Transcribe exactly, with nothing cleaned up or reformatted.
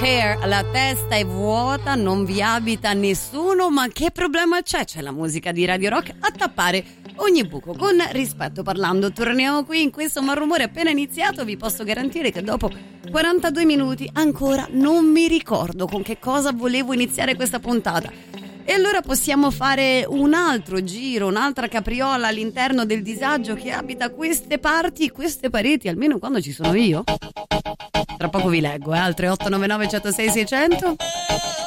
Care, la testa è vuota, non vi abita nessuno, ma che problema c'è? C'è la musica di Radio Rock a tappare ogni buco. Con rispetto parlando, torniamo qui in questo malrumore appena iniziato. Vi posso garantire che dopo quarantadue minuti ancora non mi ricordo con che cosa volevo iniziare questa puntata. E allora possiamo fare un altro giro, un'altra capriola all'interno del disagio che abita queste parti, queste pareti, almeno quando ci sono io. Tra poco vi leggo, eh, al tre otto nove nove uno zero sei sei zero zero.